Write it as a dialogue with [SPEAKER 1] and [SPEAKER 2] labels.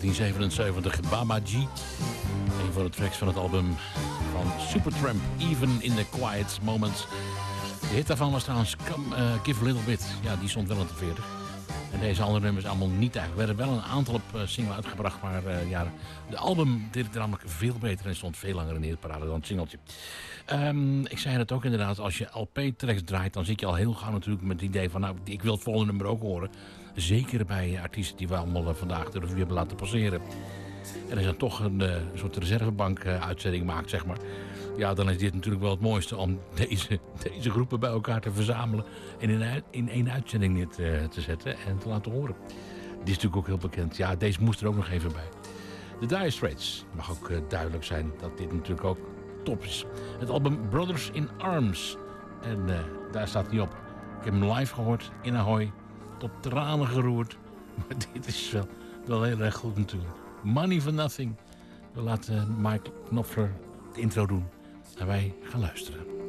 [SPEAKER 1] 1977, Baba G. Een van de tracks van het album van Supertramp, Even in the Quiet Moments. De hit daarvan was trouwens Give a Little Bit. Ja, die stond wel in de 40. En deze andere nummers allemaal niet eigenlijk. Er werden wel een aantal op single uitgebracht, maar de album deed het er namelijk veel beter en stond veel langer in de hitparade dan het singeltje. Ik zei het ook inderdaad, als je LP-tracks draait, dan zit je al heel gauw natuurlijk met het idee van, nou, ik wil het volgende nummer ook horen. Zeker bij artiesten die we allemaal vandaag de revue hebben laten passeren. En als je dan toch een soort reservebank-uitzending maakt, zeg maar. Ja, dan is dit natuurlijk wel het mooiste om deze groepen bij elkaar te verzamelen en in één uitzending neer te zetten en te laten horen. Die is natuurlijk ook heel bekend. Ja, deze moest er ook nog even bij. De Dire Straits. Mag ook duidelijk zijn dat dit natuurlijk ook top is. Het album Brothers in Arms. En daar staat hij op. Ik heb hem live gehoord in Ahoy. Tot tranen geroerd. Maar dit is wel heel erg goed natuurlijk. Money for Nothing. We laten Mike Knopfler de intro doen. En wij gaan luisteren.